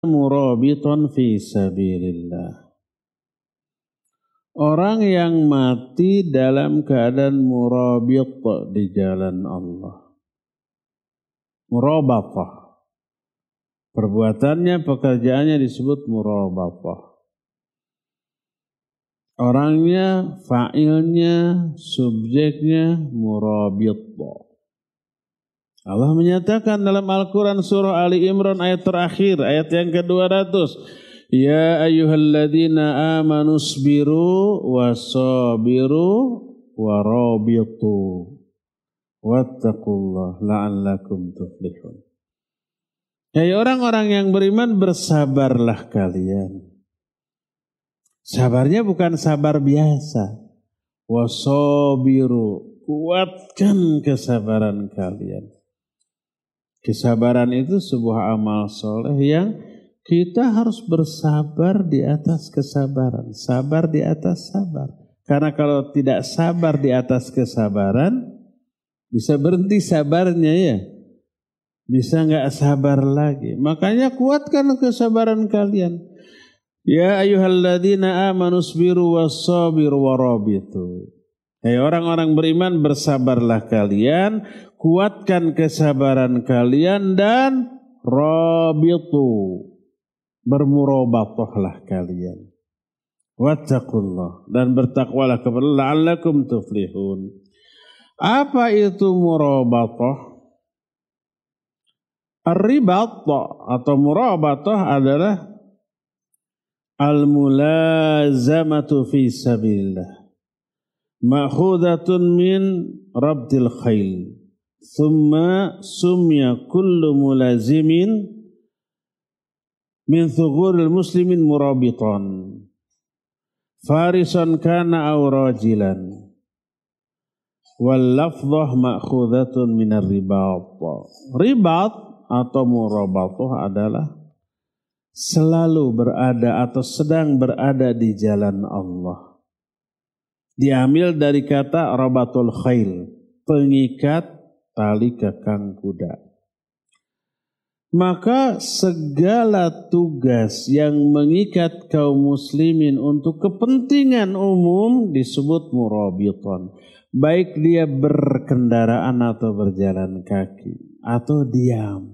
murabitan fi sabilillah. Orang yang mati dalam keadaan murabit di jalan Allah. Murabatah. Perbuatannya, pekerjaannya disebut murabatah. Orangnya, fa'ilnya, subjeknya murabit. Allah menyatakan dalam Al-Quran surah Ali Imran ayat terakhir, ayat yang ke-200. Ya ayyuhalladzina amanu sabiru wasabiru warabitu wattaqullah la'allakum tuflihun. Hai orang-orang yang beriman, bersabarlah kalian. Sabarnya bukan sabar biasa. Wasabiru, kuatkan kesabaran kalian. Kesabaran itu sebuah amal soleh yang kita harus bersabar di atas kesabaran. Sabar di atas sabar. Karena kalau tidak sabar di atas kesabaran, bisa berhenti sabarnya ya. Bisa enggak sabar lagi. Makanya kuatkan kesabaran kalian. Ya ayyuhalladzina amanu sabiru wassabiru warabitu. Hai orang-orang beriman, bersabarlah kalian, kuatkan kesabaran kalian dan rabitu. Bermurabatahlah kalian. Wattaqullah, dan bertakwalah kepada Allah la'allakum tuflihun. Apa itu murabatah? Ar-ribat atau murabatah adalah al-mulazamatu fi sabilillah. Ma'khudatun min rabdil khail. Thumma sumya kullu mulazimin min thuguril muslimin murabitan. Farisan kana aw rajilan. Wal lafdhah ma'khudatun minar ribat. Ribat atau murabatah adalah selalu berada atau sedang berada di jalan Allah. Diambil dari kata rabatul khail, pengikat tali kekang kuda. Maka segala tugas yang mengikat kaum muslimin untuk kepentingan umum disebut murabitan. Baik dia berkendaraan atau berjalan kaki atau diam.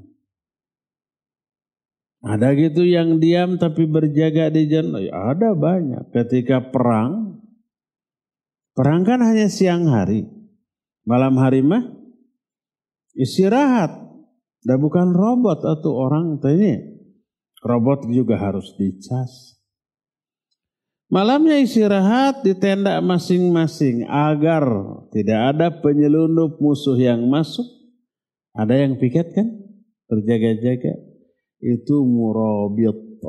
Ada gitu yang diam tapi berjaga di jalan. Ada banyak. Ketika perang kan hanya siang hari. Malam hari mah istirahat. Dan bukan robot atau orang ini. Robot juga harus dicas. Malamnya istirahat di tenda masing-masing agar tidak ada penyelundup musuh yang masuk. Ada yang piket kan? Berjaga-jaga. Itu murabit.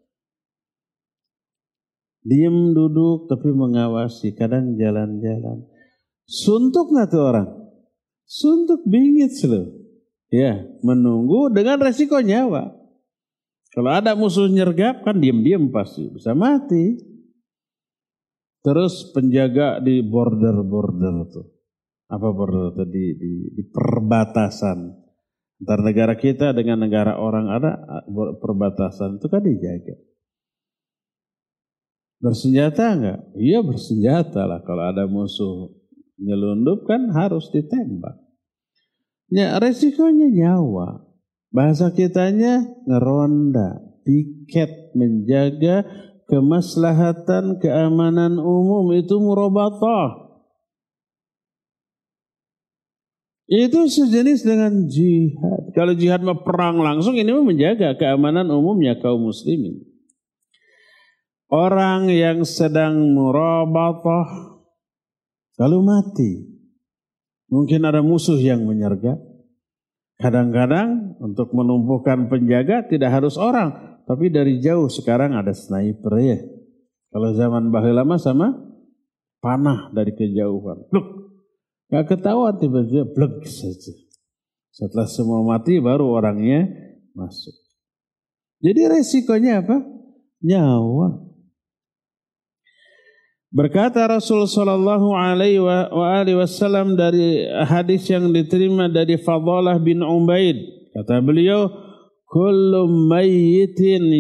Diam duduk tapi mengawasi. Kadang jalan-jalan. Suntuk gak tuh orang? Suntuk bingit loh. Ya, menunggu dengan resiko nyawa. Kalau ada musuh nyergap kan diam-diam pasti bisa mati. Terus penjaga di border tuh. Apa border tuh? Di perbatasan antara negara kita dengan negara orang, ada perbatasan itu kan dijaga. Bersenjata enggak? Iya bersenjata lah. Kalau ada musuh nyelundup kan harus ditembak. Ya, resikonya nyawa. Bahasa kitanya ngeronda, piket, menjaga kemaslahatan keamanan umum, itu murabatah. Itu sejenis dengan jihad. Kalau jihad mah perang langsung, ini mah menjaga keamanan umumnya kaum muslimin. Orang yang sedang murabatah lalu mati. Mungkin ada musuh yang menyergap. Kadang-kadang untuk menumpukan penjaga tidak harus orang. Tapi dari jauh sekarang ada sniper ya. Kalau zaman baheula mah sama panah dari kejauhan. Bluk. Gak ketahuan tiba-tiba blek saja. Setelah semua mati baru orangnya masuk. Jadi resikonya apa? Nyawa. Berkata Rasul sallallahu alaihi wasallam dari hadis yang diterima dari Fadalah bin Ubaid, kata beliau, kullu mayyitin